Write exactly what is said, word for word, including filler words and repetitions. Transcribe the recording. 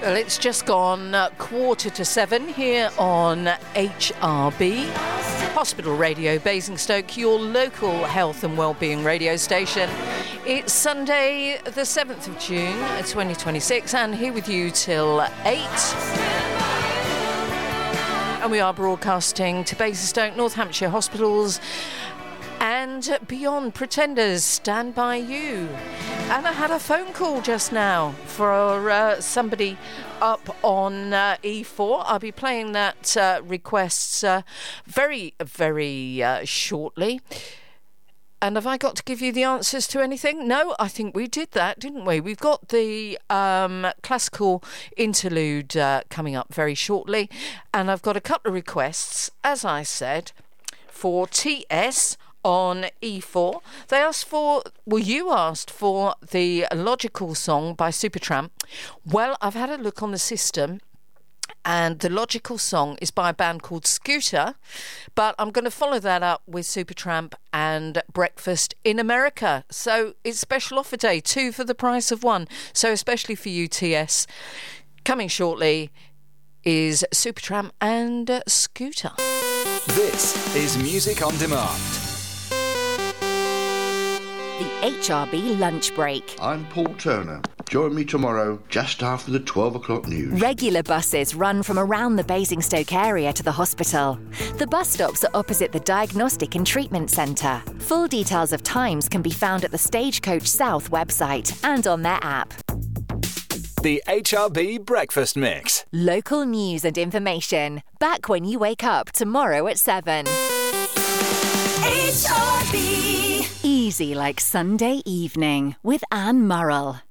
Well, it's just gone uh, quarter to seven here on H R B, Hospital Radio Basingstoke, your local health and wellbeing radio station. It's Sunday, the seventh of June, twenty twenty-six, and here with you till eight. And we are broadcasting to Basingstoke, North Hampshire hospitals and beyond. Pretenders, stand by you. And I had a phone call just now for uh, somebody up on uh, E four. I'll be playing that uh, request uh, very, very uh, shortly. And have I got to give you the answers to anything? No, I think we did that, didn't we? We've got the um, classical interlude uh, coming up very shortly. And I've got a couple of requests, as I said, for T S on E four. They asked for, well, you asked for the Logical song by Supertramp. Well, I've had a look on the system, and the Logical song is by a band called Scooter, but I'm going to follow that up with Supertramp and Breakfast in America. So it's special offer day, two for the price of one. So especially for you, T S. Coming shortly is Supertramp and uh, Scooter. This is Music on Demand. The H R B Lunch Break. I'm Paul Turner. Join me tomorrow just after the twelve o'clock news. Regular buses run from around the Basingstoke area to the hospital. The bus stops are opposite the Diagnostic and Treatment Centre. Full details of times can be found at the Stagecoach South website and on their app. The H R B Breakfast Mix. Local news and information. Back when you wake up tomorrow at seven. H R B. Easy like Sunday evening with Anne Murrell.